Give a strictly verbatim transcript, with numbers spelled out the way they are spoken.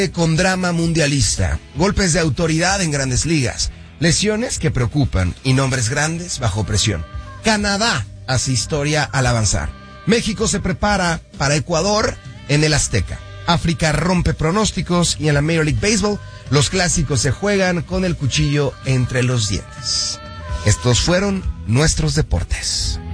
Con drama mundialista, golpes de autoridad en grandes ligas, lesiones que preocupan y nombres grandes bajo presión. Canadá hace historia al avanzar. México se prepara para Ecuador en el Azteca. África rompe pronósticos y en la Major League Baseball los clásicos se juegan con el cuchillo entre los dientes. Estos fueron nuestros deportes.